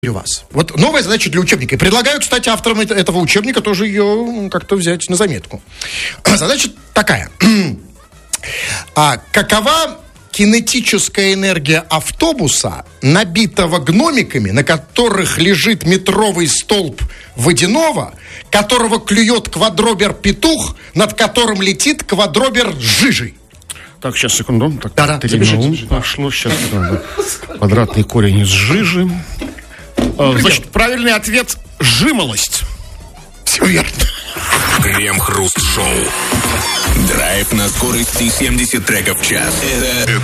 у вас. Вот новая задача для учебника. И предлагаю, кстати, авторам этого учебника тоже ее как-то взять на заметку. Задача такая. Какова кинетическая энергия автобуса, набитого гномиками, на которых лежит метровый столб водяного, которого клюет квадробер-петух, над которым летит квадробер с жижей? Так, сейчас, секунду. Так, Да-да, запишите. Пошло, сейчас. Квадратный корень из жижи. Значит, правильный ответ – жимолость. Все верно. Крем-хруст-шоу. Драйв на скорости 70 треков в час. Это